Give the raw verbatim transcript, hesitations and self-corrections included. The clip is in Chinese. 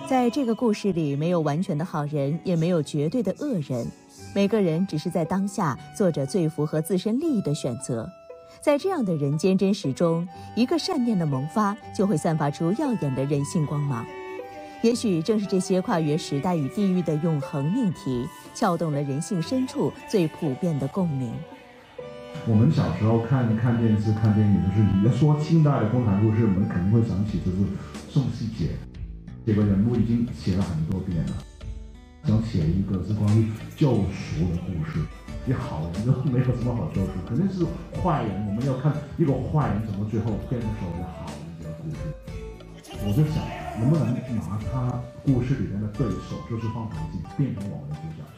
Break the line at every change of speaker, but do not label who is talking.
在这个故事里，没有完全的好人，也没有绝对的恶人，每个人只是在当下做着最符合自身利益的选择。在这样的人间真实中，一个善念的萌发，就会散发出耀眼的人性光芒。也许正是这些跨越时代与地域的永恒命题，撬动了人性深处最普遍的共鸣。
我们小时候看看电视、看电影，就是你要说清代的共产故事，我们肯定会想起就是宋希桀这个人物，已经写了很多遍了。想写一个是关于救赎的故事，你好人就没有什么好救赎，肯定是坏人。我们要看一个坏人怎么最后变成所谓的好人这个故事。我就想，能不能拿他故事里面的对手，就是方唐镜，变成我们的主角？